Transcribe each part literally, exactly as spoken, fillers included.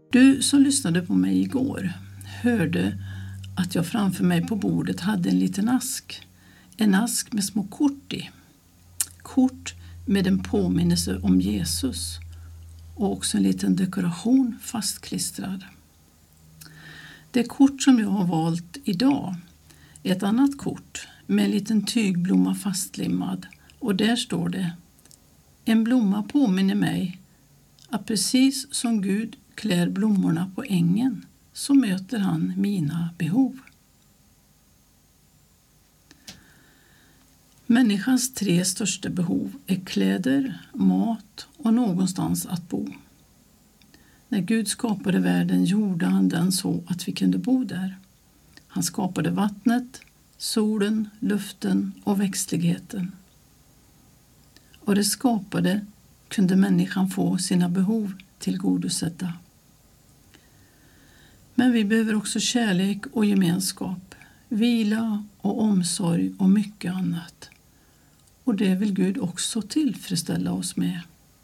Du som lyssnade på mig igår hörde att jag framför mig på bordet hade en liten ask. En ask med små kort i. Kort med en påminnelse om Jesus och också en liten dekoration fastklistrad. Det kort som jag har valt idag är ett annat kort med en liten tygblomma fastlimmad och där står det: en blomma påminner mig att precis som Gud klär blommorna på ängen så möter han mina behov. Människans tre största behov är kläder, mat och någonstans att bo. När Gud skapade världen gjorde han den så att vi kunde bo där. Han skapade vattnet, solen, luften och växtligheten. Och det skapade kunde människan få sina behov tillgodosedda. Men vi behöver också kärlek och gemenskap, vila och omsorg och mycket annat. Och det vill Gud också tillfredsställa oss med.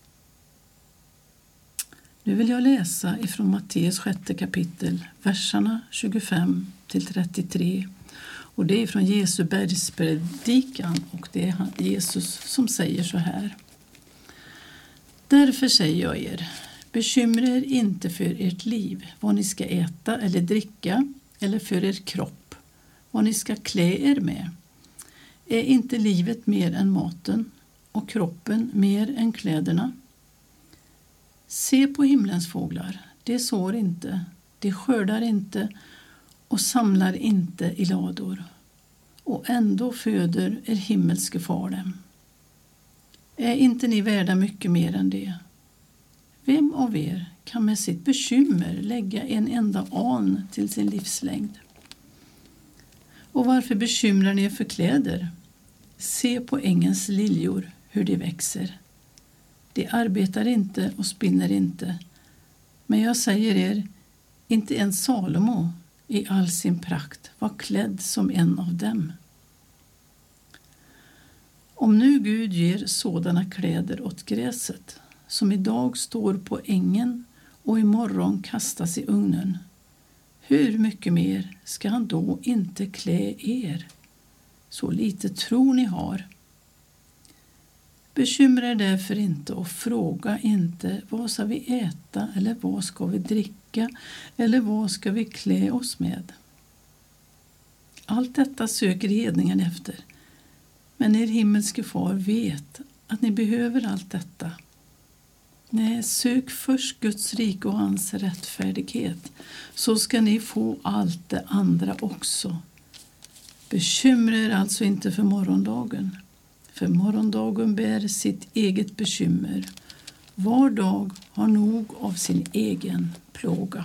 Nu vill jag läsa ifrån Matteus sjätte kapitel, verserna tjugofem till trettiotre. Och det är från Jesu bergspredikan och det är Jesus som säger så här. Därför säger jag er, bekymra er inte för ert liv, vad ni ska äta eller dricka, eller för er kropp, vad ni ska klä er med. Är inte livet mer än maten och kroppen mer än kläderna? Se på himlens fåglar, de sår inte, de skördar inte och samlar inte i lador. Och ändå föder er himmelske far dem. Är inte ni värda mycket mer än det? Vem av er kan med sitt bekymmer lägga en enda an till sin livslängd? Och varför bekymrar ni er för kläder? Se på ängens liljor, hur de växer. De arbetar inte och spinner inte. Men jag säger er, inte ens Salomo i all sin prakt var klädd som en av dem. Om nu Gud ger sådana kläder åt gräset, som idag står på ängen och imorgon kastas i ugnen, hur mycket mer ska han då inte klä er? Så lite tro ni har. Bekymra er därför inte och fråga inte vad ska vi äta eller vad ska vi dricka eller vad ska vi klä oss med. Allt detta söker hedningen efter. Men er himmelske far vet att ni behöver allt detta. Nej, sök först Guds rike och hans rättfärdighet, så ska ni få allt det andra också. Bekymra er alltså inte för morgondagen, för morgondagen bär sitt eget bekymmer. Var dag har nog av sin egen plåga.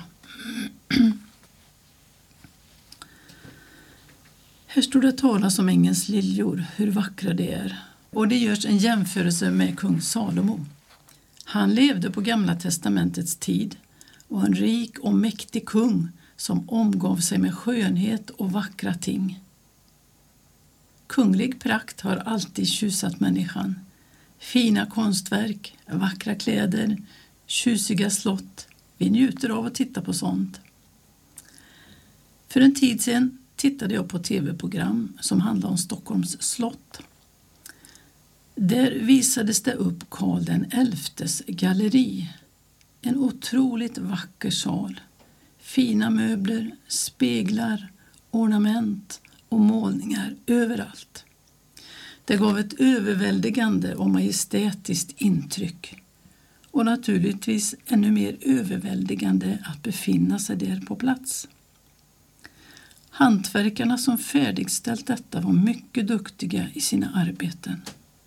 Här står det talas om ängens liljor, hur vackra det är. Och det görs en jämförelse med kung Salomo. Han levde på Gamla testamentets tid och en rik och mäktig kung som omgav sig med skönhet och vackra ting. Kunglig prakt har alltid tjusat människan. Fina konstverk, vackra kläder, tjusiga slott. Vi njuter av att titta på sånt. För en tid sedan tittade jag på tv-program som handlade om Stockholms slott. Där visades det upp Karl den elftes galleri. En otroligt vacker sal. Fina möbler, speglar, ornament och målningar överallt. Det gav ett överväldigande och majestätiskt intryck. Och naturligtvis ännu mer överväldigande att befinna sig där på plats. Hantverkarna som färdigställt detta var mycket duktiga i sina arbeten.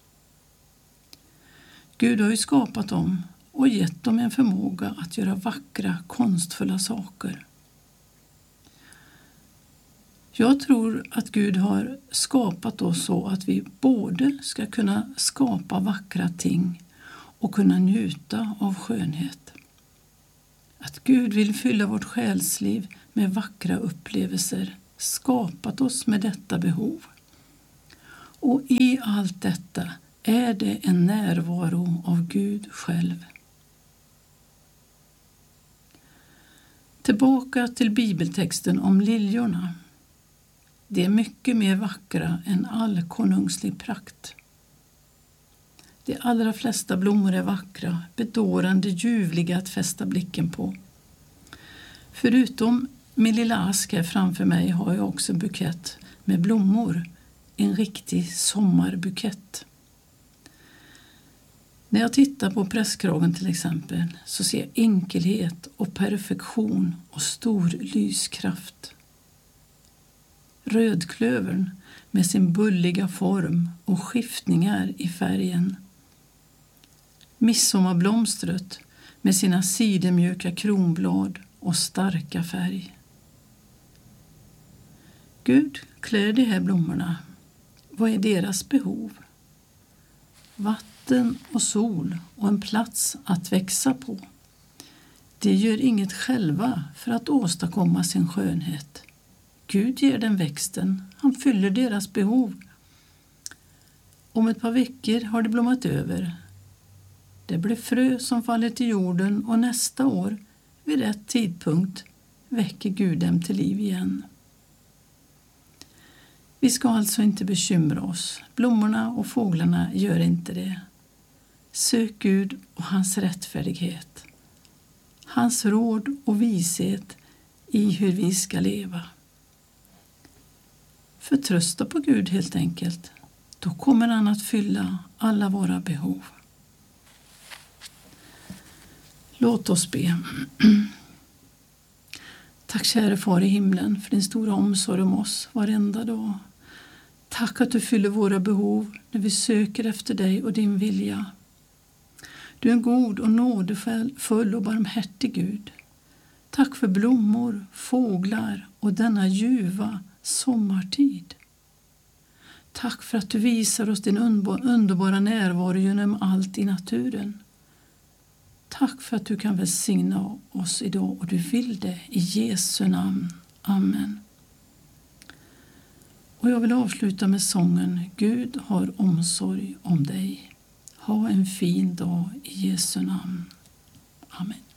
Gud har ju skapat dem och gett dem en förmåga att göra vackra, konstfulla saker. Jag tror att Gud har skapat oss så att vi både ska kunna skapa vackra ting och kunna njuta av skönhet. Att Gud vill fylla vårt själsliv med vackra upplevelser, skapat oss med detta behov. Och i allt detta är det en närvaro av Gud själv. Tillbaka till bibeltexten om liljorna. Det är mycket mer vackra än all konungslig prakt. De allra flesta blommor är vackra, bedårande, ljuvliga att fästa blicken på. Förutom min lilla ask här framför mig har jag också en bukett med blommor, en riktig sommarbukett. När jag tittar på prästkragen till exempel så ser jag enkelhet och perfektion och stor lyskraft. Rödklövern med sin bulliga form och skiftningar i färgen. Midsommarblomstret med sina sidenmjuka kronblad och starka färg. Gud klär de här blommorna. Vad är deras behov? Vatten och sol och en plats att växa på. De gör inget själva för att åstadkomma sin skönhet. Gud ger den växten, han fyller deras behov. Om ett par veckor har det blommat över. Det blir frö som faller till jorden och nästa år, vid rätt tidpunkt, väcker Gud dem till liv igen. Vi ska alltså inte bekymra oss. Blommorna och fåglarna gör inte det. Sök Gud och hans rättfärdighet. Hans råd och vishet i hur vi ska leva. Förtrösta på Gud helt enkelt. Då kommer han att fylla alla våra behov. Låt oss be. Tack kära far i himlen för din stora omsorg om oss varenda dag. Tack att du fyller våra behov när vi söker efter dig och din vilja. Du är en god och nådefull och barmhärtig Gud. Tack för blommor, fåglar och denna ljuva sommartid. Tack för att du visar oss din underbara närvaro genom allt i naturen. Tack för att du kan välsigna oss idag och du vill det i Jesu namn. Amen. Och jag vill avsluta med sången Gud har omsorg om dig. Ha en fin dag i Jesu namn. Amen.